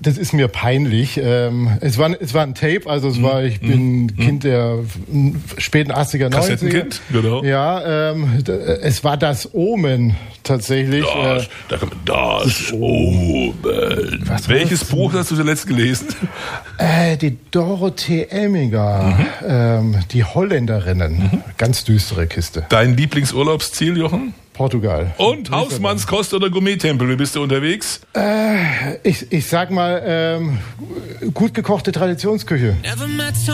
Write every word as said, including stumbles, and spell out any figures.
das ist mir peinlich. Ähm, es, war, es war ein Tape, also es war, ich bin mm, Kind mm. der späten achtziger, neunziger. Kassettenkind, genau. Ja, ähm, es war das Omen tatsächlich. Das, äh, da kann man, das Omen. Was Welches Buch hast du zuletzt gelesen? Äh, die Dorothee Elmiger, mhm. ähm, die Holländerinnen. Mhm. Ganz düstere Kiste. Dein Lieblingsurlaubsziel, Jochen? Portugal. Und Hausmannskost oder Gourmet-Tempel, wie bist du unterwegs? Äh, ich, ich sag mal, ähm, gut gekochte Traditionsküche.